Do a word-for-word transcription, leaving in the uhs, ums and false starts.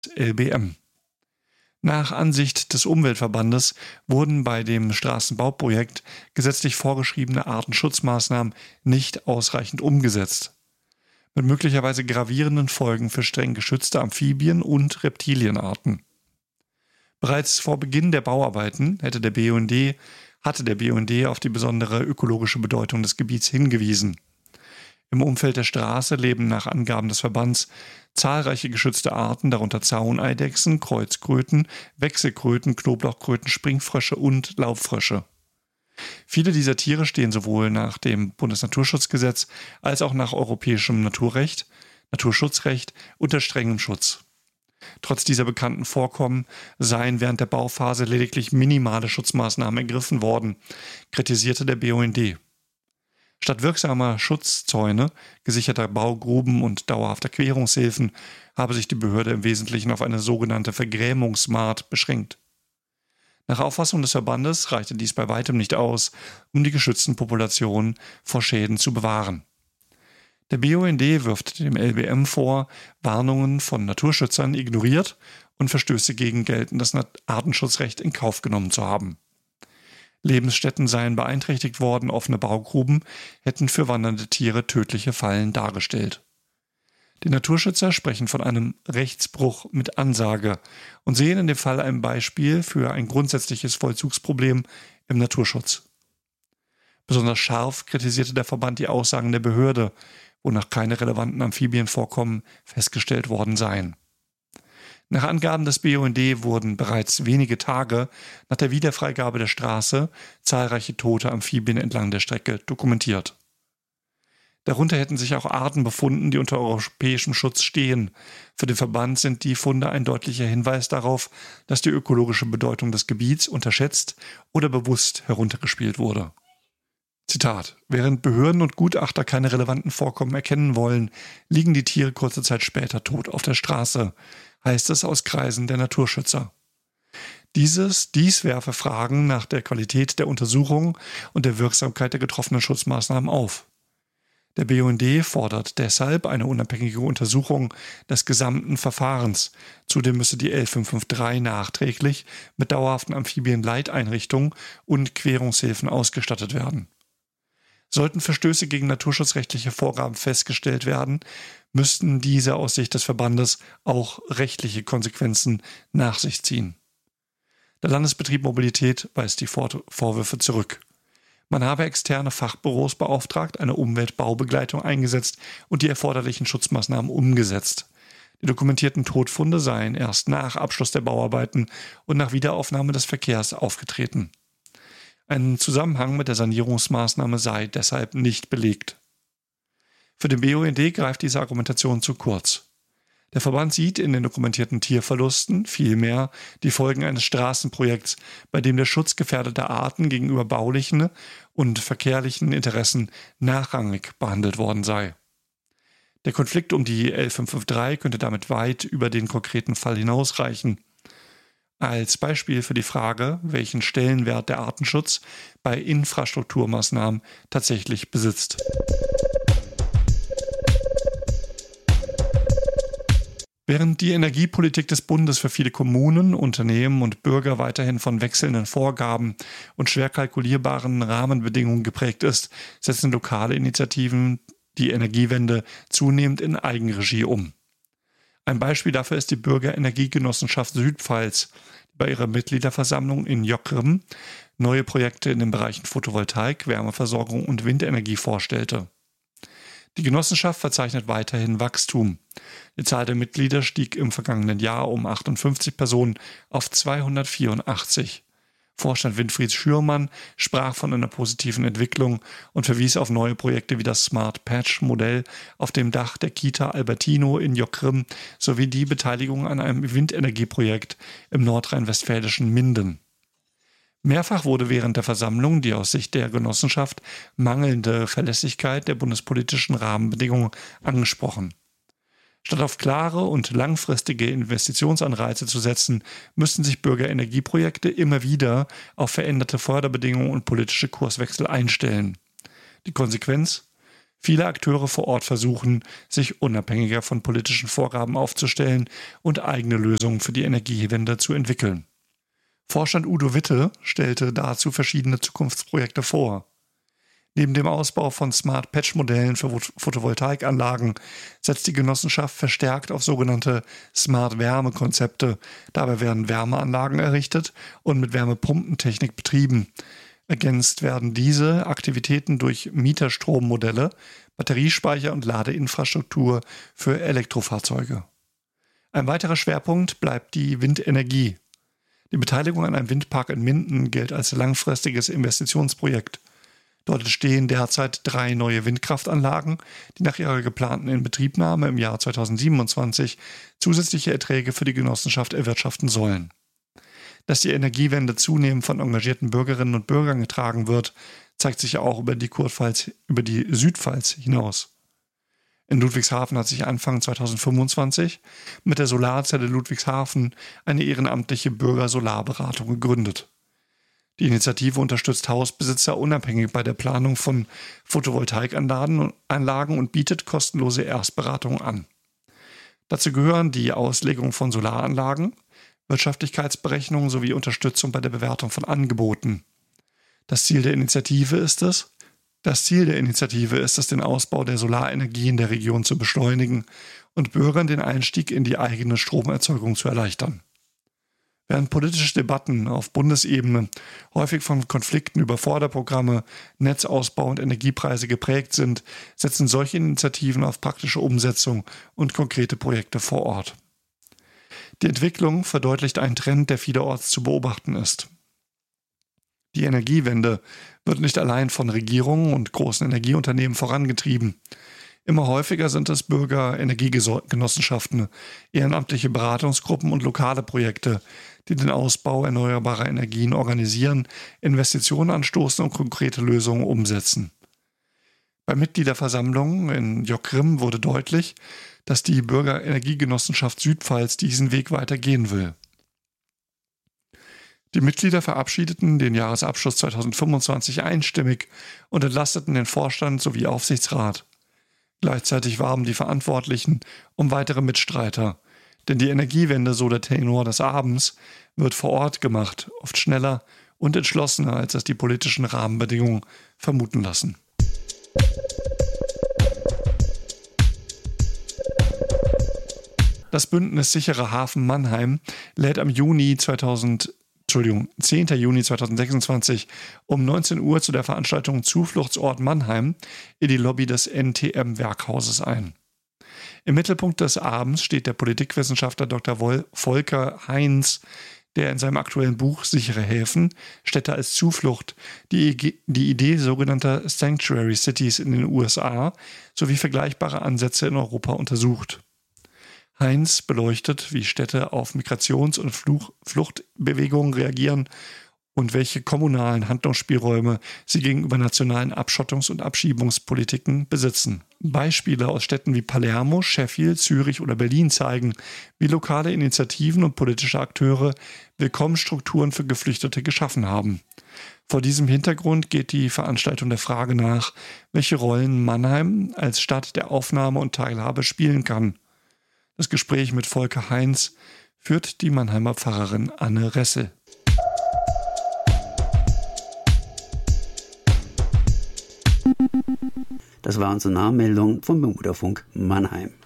L B M. Nach Ansicht des Umweltverbandes wurden bei dem Straßenbauprojekt gesetzlich vorgeschriebene Artenschutzmaßnahmen nicht ausreichend umgesetzt, mit möglicherweise gravierenden Folgen für streng geschützte Amphibien- und Reptilienarten. Bereits vor Beginn der Bauarbeiten hätte der B U N D, hatte der B U N D auf die besondere ökologische Bedeutung des Gebiets hingewiesen. Im Umfeld der Straße leben nach Angaben des Verbands zahlreiche geschützte Arten, darunter Zauneidechsen, Kreuzkröten, Wechselkröten, Knoblauchkröten, Springfrösche und Laubfrösche. Viele dieser Tiere stehen sowohl nach dem Bundesnaturschutzgesetz als auch nach europäischem Naturrecht, Naturschutzrecht unter strengem Schutz. Trotz dieser bekannten Vorkommen seien während der Bauphase lediglich minimale Schutzmaßnahmen ergriffen worden, kritisierte der B U N D. Statt wirksamer Schutzzäune, gesicherter Baugruben und dauerhafter Querungshilfen habe sich die Behörde im Wesentlichen auf eine sogenannte Vergrämungsmaat beschränkt. Nach Auffassung des Verbandes reichte dies bei weitem nicht aus, um die geschützten Populationen vor Schäden zu bewahren. Der B U N D wirft dem L B M vor, Warnungen von Naturschützern ignoriert und Verstöße gegen geltendes Artenschutzrecht in Kauf genommen zu haben. Lebensstätten seien beeinträchtigt worden, offene Baugruben hätten für wandernde Tiere tödliche Fallen dargestellt. Die Naturschützer sprechen von einem Rechtsbruch mit Ansage und sehen in dem Fall ein Beispiel für ein grundsätzliches Vollzugsproblem im Naturschutz. Besonders scharf kritisierte der Verband die Aussagen der Behörde, wonach keine relevanten Amphibienvorkommen festgestellt worden seien. Nach Angaben des B U N D wurden bereits wenige Tage nach der Wiederfreigabe der Straße zahlreiche tote Amphibien entlang der Strecke dokumentiert. Darunter hätten sich auch Arten befunden, die unter europäischem Schutz stehen. Für den Verband sind die Funde ein deutlicher Hinweis darauf, dass die ökologische Bedeutung des Gebiets unterschätzt oder bewusst heruntergespielt wurde. Zitat: Während Behörden und Gutachter keine relevanten Vorkommen erkennen wollen, liegen die Tiere kurze Zeit später tot auf der Straße, heißt es aus Kreisen der Naturschützer. Dieses, dies werfe Fragen nach der Qualität der Untersuchung und der Wirksamkeit der getroffenen Schutzmaßnahmen auf. Der B U N D fordert deshalb eine unabhängige Untersuchung des gesamten Verfahrens. Zudem müsse die L fünf fünf drei nachträglich mit dauerhaften Amphibienleiteinrichtungen und Querungshilfen ausgestattet werden. Sollten Verstöße gegen naturschutzrechtliche Vorgaben festgestellt werden, müssten diese aus Sicht des Verbandes auch rechtliche Konsequenzen nach sich ziehen. Der Landesbetrieb Mobilität weist die Vor- Vorwürfe zurück. Man habe externe Fachbüros beauftragt, eine Umweltbaubegleitung eingesetzt und die erforderlichen Schutzmaßnahmen umgesetzt. Die dokumentierten Todfunde seien erst nach Abschluss der Bauarbeiten und nach Wiederaufnahme des Verkehrs aufgetreten. Ein Zusammenhang mit der Sanierungsmaßnahme sei deshalb nicht belegt. Für den B U N D greift diese Argumentation zu kurz. Der Verband sieht in den dokumentierten Tierverlusten vielmehr die Folgen eines Straßenprojekts, bei dem der Schutz gefährdeter Arten gegenüber baulichen und verkehrlichen Interessen nachrangig behandelt worden sei. Der Konflikt um die L fünf fünf drei könnte damit weit über den konkreten Fall hinausreichen. Als Beispiel für die Frage, welchen Stellenwert der Artenschutz bei Infrastrukturmaßnahmen tatsächlich besitzt. Während die Energiepolitik des Bundes für viele Kommunen, Unternehmen und Bürger weiterhin von wechselnden Vorgaben und schwer kalkulierbaren Rahmenbedingungen geprägt ist, setzen lokale Initiativen die Energiewende zunehmend in Eigenregie um. Ein Beispiel dafür ist die Bürgerenergiegenossenschaft Südpfalz, die bei ihrer Mitgliederversammlung in Jockrim neue Projekte in den Bereichen Photovoltaik, Wärmeversorgung und Windenergie vorstellte. Die Genossenschaft verzeichnet weiterhin Wachstum. Die Zahl der Mitglieder stieg im vergangenen Jahr um achtundfünfzig Personen auf zweihundertvierundachtzig. Vorstand Winfried Schürmann sprach von einer positiven Entwicklung und verwies auf neue Projekte wie das Smart Patch-Modell auf dem Dach der Kita Albertino in Jockrim sowie die Beteiligung an einem Windenergieprojekt im nordrhein-westfälischen Minden. Mehrfach wurde während der Versammlung die aus Sicht der Genossenschaft mangelnde Verlässlichkeit der bundespolitischen Rahmenbedingungen angesprochen. Statt auf klare und langfristige Investitionsanreize zu setzen, müssten sich Bürgerenergieprojekte immer wieder auf veränderte Förderbedingungen und politische Kurswechsel einstellen. Die Konsequenz? viele Akteure vor Ort versuchen, sich unabhängiger von politischen Vorgaben aufzustellen und eigene Lösungen für die Energiewende zu entwickeln. Vorstand Udo Witte stellte dazu verschiedene Zukunftsprojekte vor. Neben dem Ausbau von Smart-Patch-Modellen für Photovoltaikanlagen setzt die Genossenschaft verstärkt auf sogenannte Smart-Wärme-Konzepte. Dabei werden Wärmeanlagen errichtet und mit Wärmepumpentechnik betrieben. Ergänzt werden diese Aktivitäten durch Mieterstrommodelle, Batteriespeicher und Ladeinfrastruktur für Elektrofahrzeuge. Ein weiterer Schwerpunkt bleibt die Windenergie. Die Beteiligung an einem Windpark in Minden gilt als langfristiges Investitionsprojekt. Dort entstehen derzeit drei neue Windkraftanlagen, die nach ihrer geplanten Inbetriebnahme im Jahr zweitausendsiebenundzwanzig zusätzliche Erträge für die Genossenschaft erwirtschaften sollen. Dass die Energiewende zunehmend von engagierten Bürgerinnen und Bürgern getragen wird, zeigt sich auch über die Kurpfalz, über die Südpfalz hinaus. In Ludwigshafen hat sich Anfang zweitausendfünfundzwanzig mit der Solarzelle Ludwigshafen eine ehrenamtliche Bürgersolarberatung gegründet. Die Initiative unterstützt Hausbesitzer unabhängig bei der Planung von Photovoltaikanlagen und bietet kostenlose Erstberatungen an. Dazu gehören die Auslegung von Solaranlagen, Wirtschaftlichkeitsberechnungen sowie Unterstützung bei der Bewertung von Angeboten. Das Ziel der Initiative ist es, das Ziel der Initiative ist es, den Ausbau der Solarenergie in der Region zu beschleunigen und Bürgern den Einstieg in die eigene Stromerzeugung zu erleichtern. Während politische Debatten auf Bundesebene häufig von Konflikten über Förderprogramme, Netzausbau und Energiepreise geprägt sind, setzen solche Initiativen auf praktische Umsetzung und konkrete Projekte vor Ort. Die Entwicklung verdeutlicht einen Trend, der vielerorts zu beobachten ist. Die Energiewende wird nicht allein von Regierungen und großen Energieunternehmen vorangetrieben. Immer häufiger sind es Bürger, Energiegenossenschaften, ehrenamtliche Beratungsgruppen und lokale Projekte, die den Ausbau erneuerbarer Energien organisieren, Investitionen anstoßen und konkrete Lösungen umsetzen. Bei Mitgliederversammlungen in Jockgrimm wurde deutlich, dass die Bürgerenergiegenossenschaft Südpfalz diesen Weg weitergehen will. Die Mitglieder verabschiedeten den Jahresabschluss zweitausendfünfundzwanzig einstimmig und entlasteten den Vorstand sowie Aufsichtsrat. Gleichzeitig warben die Verantwortlichen um weitere Mitstreiter, denn die Energiewende, so der Tenor des Abends, wird vor Ort gemacht, oft schneller und entschlossener, als es die politischen Rahmenbedingungen vermuten lassen. Das Bündnis Sicherer Hafen Mannheim lädt am Juni zweitausend, Entschuldigung, zehnten Juni zweitausendsechsundzwanzig um neunzehn Uhr zu der Veranstaltung Zufluchtsort Mannheim in die Lobby des N T M-Werkhauses ein. Im Mittelpunkt des Abends steht der Politikwissenschaftler Doktor Volker Heinz, der in seinem aktuellen Buch Sichere Häfen, Städte als Zuflucht, die, die Idee sogenannter Sanctuary Cities in den U S A sowie vergleichbare Ansätze in Europa untersucht. Heinz beleuchtet, wie Städte auf Migrations- und Fluch- Fluchtbewegungen reagieren und welche kommunalen Handlungsspielräume sie gegenüber nationalen Abschottungs- und Abschiebungspolitiken besitzen. Beispiele aus Städten wie Palermo, Sheffield, Zürich oder Berlin zeigen, wie lokale Initiativen und politische Akteure Willkommensstrukturen für Geflüchtete geschaffen haben. Vor diesem Hintergrund geht die Veranstaltung der Frage nach, welche Rollen Mannheim als Stadt der Aufnahme und Teilhabe spielen kann. Das Gespräch mit Volker Heinz führt die Mannheimer Pfarrerin Anne Ressel. Das war unsere Nahmeldung vom Bermuda-Funk Mannheim.